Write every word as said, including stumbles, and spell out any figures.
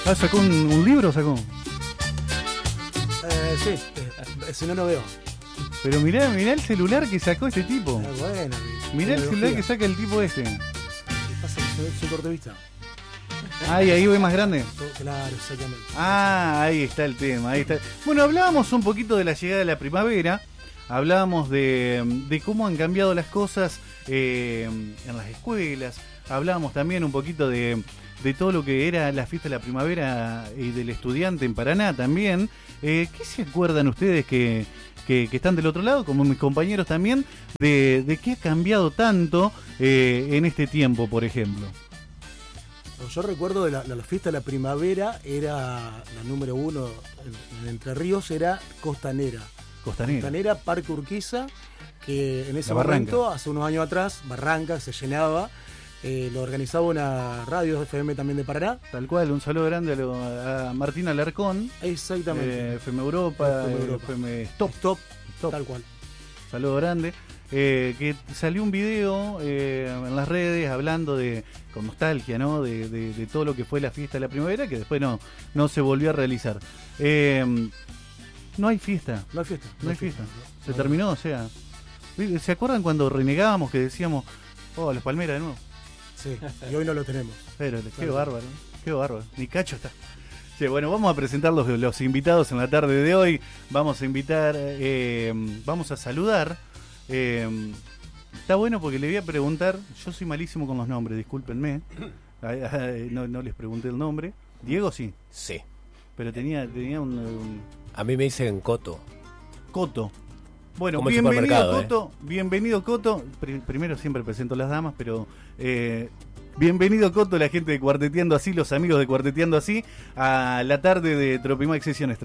Ah, ¿sacó un, un libro? ¿Sacó? Eh, sí, eh, si no, no veo. Pero mirá, mirá el celular que sacó este tipo. Eh, bueno, Mirá el celular que saca el tipo este. ¿Qué pasa? Que soy corto de vista. Ay, ahí ve más grande. Claro, exactamente. Ah, ahí está el tema, ahí está. Bueno, hablábamos un poquito de la llegada de la primavera, hablábamos de, de cómo han cambiado las cosas eh, en las escuelas, hablábamos también un poquito de, de todo lo que era la fiesta de la primavera y del estudiante en Paraná también. Eh, ¿Qué se acuerdan ustedes que, que, que están del otro lado, como mis compañeros también, de, de qué ha cambiado tanto eh, en este tiempo, por ejemplo? Yo recuerdo de la, la fiesta de la primavera, era la número uno en, en Entre Ríos, era Costanera. Costanera. Costanera, Parque Urquiza, que en ese La momento, Barranca. hace unos años atrás, Barranca, se llenaba. Eh, lo organizaba una radio F M también de Paraná. Tal cual, un saludo grande a, lo, a Martín Alarcón. Exactamente. Eh, F M Europa, F M Europa. F M Stop. Stop, Stop. tal cual. Saludo grande. Eh, que salió un video eh, en las redes hablando de, con nostalgia, ¿no? De, de, de todo lo que fue la fiesta de la primavera, que después no, no se volvió a realizar. Eh, no hay fiesta. No hay fiesta. No hay fiesta. No. Se No. terminó, o sea. ¿Se acuerdan cuando renegábamos que decíamos, oh, las palmeras de nuevo? Sí, y hoy no lo tenemos. Pero qué Claro. bárbaro, qué bárbaro. Ni cacho está. Sí, bueno, vamos a presentar los, los invitados en la tarde de hoy. Vamos a invitar, eh, vamos a saludar. Eh, está bueno porque le voy a preguntar. Yo soy malísimo con los nombres, discúlpenme. Ay, ay, no, no les pregunté el nombre. Diego sí, Sí. pero tenía, tenía un, un A mí me dicen Coto. Coto. Bueno, Como el bienvenido supermercado, Coto, bienvenido Coto. Pri- primero siempre presento a las damas, pero eh, bienvenido Coto, la gente de Cuarteteando Así, los amigos de Cuarteteando Así, a la tarde de Tropimax Sesión Extra.